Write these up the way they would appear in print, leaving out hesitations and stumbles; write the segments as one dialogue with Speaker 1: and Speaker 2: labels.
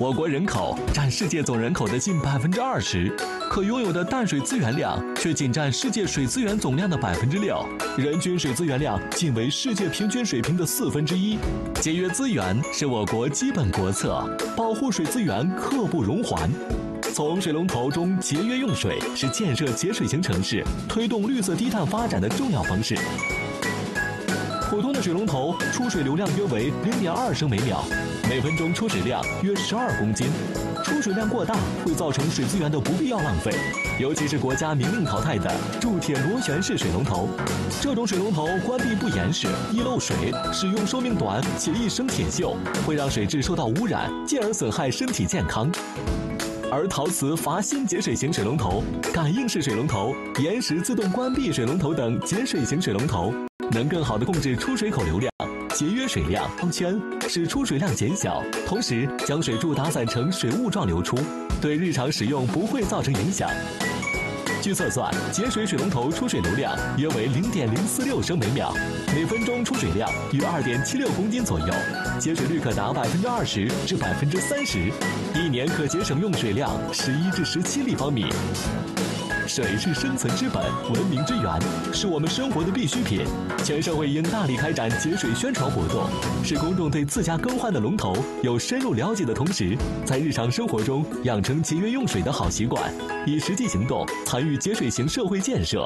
Speaker 1: 我国人口占世界总人口的近20%，可拥有的淡水资源量却仅占世界水资源总量的6%，人均水资源量仅为世界平均水平的1/4。节约资源是我国基本国策，保护水资源刻不容缓。从水龙头中节约用水是建设节水型城市、推动绿色低碳发展的重要方式。普通的水龙头出水流量约为0.2升每秒，每分钟出水量约12公斤。出水量过大会造成水资源的不必要浪费，尤其是国家明令淘汰的铸铁螺旋式水龙头。这种水龙头关闭不严实，易漏水，使用寿命短且易生铁锈，会让水质受到污染，进而损害身体健康。而陶瓷阀芯节水型水龙头、感应式水龙头、延时自动关闭水龙头等节水型水龙头，能更好地控制出水口流量，节约水量圈，使出水量减小，同时将水柱打散成水雾状流出，对日常使用不会造成影响。据测算，节水水龙头出水流量约为0.046升每秒，每分钟出水量约2.76公斤左右，节水率可达20%至30%，一年可节省用水量11至17立方米。水是生存之本，文明之源，是我们生活的必需品。全社会应大力开展节水宣传活动，使公众对自家更换的龙头有深入了解的同时，在日常生活中养成节约用水的好习惯，以实际行动参与节水型社会建设。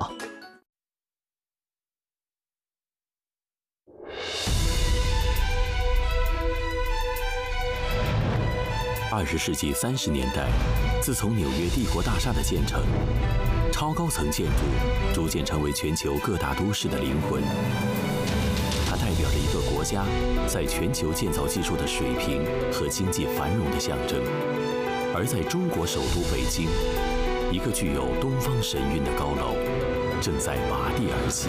Speaker 2: 20世纪30年代，自从纽约帝国大厦的建成，超高层建筑逐渐成为全球各大都市的灵魂。它代表着一个国家在全球建造技术的水平和经济繁荣的象征。而在中国首都北京，一个具有东方神韵的高楼正在拔地而起。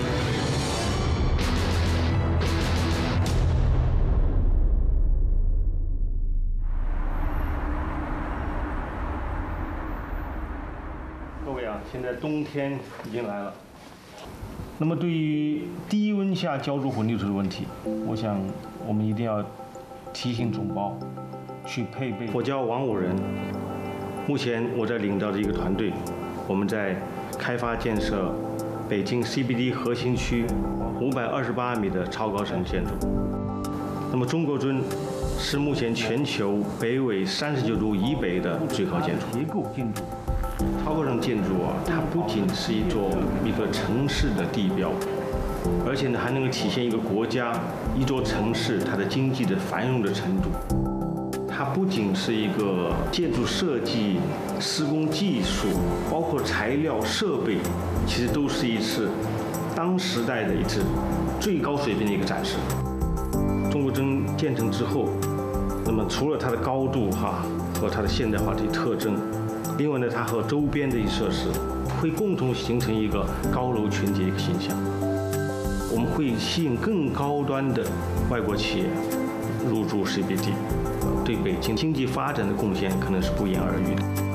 Speaker 3: 现在冬天已经来了，那么对于低温下浇筑混凝土的问题，我想我们一定要提醒总包去配备。我叫王武仁，目前我在领导的一个团队，我们在开发建设北京 CBD 核心区528米的超高层建筑。那么中国尊是目前全球北纬39度以北的最高建筑。结构建筑。超高层建筑它不仅是一个城市的地标，而且呢还能够体现一个国家、一座城市它的经济的繁荣的程度。它不仅是一个建筑设计、施工技术，包括材料、设备，其实都是一次当时代的一次最高水平的一个展示。中国尊建成之后，那么除了它的高度和它的现代化的特征。另外呢，它和周边的一些设施会共同形成一个高楼群体的一个形象。我们会吸引更高端的外国企业入驻 CBD， 对北京经济发展的贡献可能是不言而喻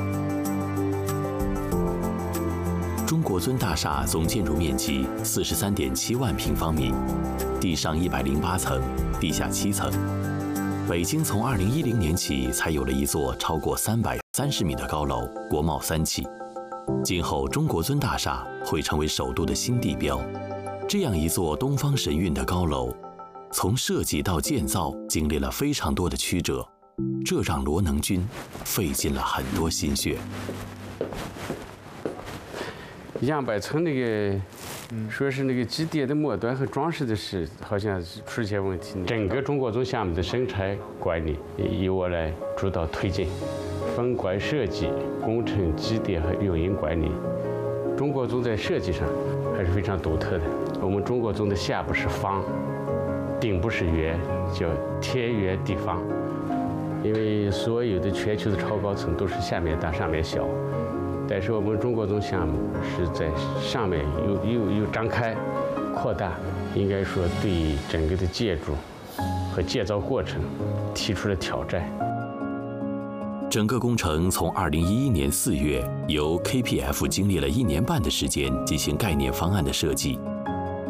Speaker 2: 的。中国尊大厦总建筑面积43.7万平方米，地上108层，地下7层。北京从2010年起才有了一座超过330米的高楼国贸3期，今后中国尊大厦会成为首都的新地标。这样一座东方神韵的高楼，从设计到建造经历了非常多的曲折，这让罗能军费尽了很多心血。
Speaker 4: 杨百村那个说是那个基地的末端和装饰的事好像出现问题，整个中国尊项目的生产管理由我来主导推进，分管设计、工程、基地和运营管理。中国尊在设计上还是非常独特的。我们中国尊的下部是方，顶部是圆，叫天圆地方。因为所有的全球的超高层都是下面大上面小。但是我们中国尊项目是在上面又张开、扩大，应该说对整个的建筑和建造过程提出了挑战。
Speaker 2: 整个工程从2011年4月由 KPF 经历了1年半的时间进行概念方案的设计，